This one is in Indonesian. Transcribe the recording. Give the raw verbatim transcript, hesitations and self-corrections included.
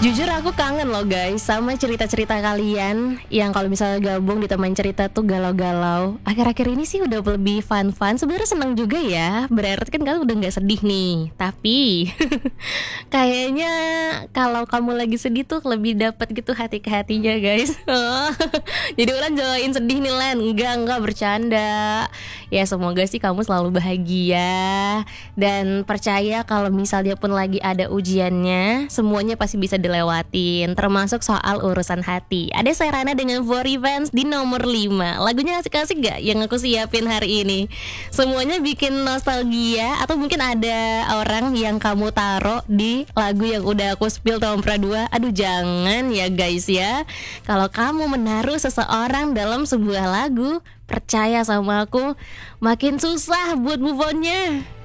Jujur aku kangen loh guys sama cerita-cerita kalian yang kalau misalnya gabung di teman cerita tuh galau-galau. Akhir-akhir ini sih udah lebih fun-fun. Sebenarnya seneng juga ya. Berarti kan kalian udah nggak sedih nih. Tapi kayaknya kalau kamu lagi sedih tuh lebih dapat gitu hati ke hatinya guys. Jadi Ulan join sedih nih Len. Enggak enggak bercanda. Ya semoga sih kamu selalu bahagia dan percaya kalau misalnya pun lagi ada ujiannya, semuanya pasti bisa dilewatin, termasuk soal urusan hati. Ada Serana dengan For Revenge di nomor lima. Lagunya asik-asik gak yang aku siapin hari ini? Semuanya bikin nostalgia. Atau mungkin ada orang yang kamu taruh di lagu yang udah aku spill tahun pra dua. Aduh jangan ya guys ya. Kalau kamu menaruh seseorang dalam sebuah lagu, percaya sama aku, makin susah buat move on-nya.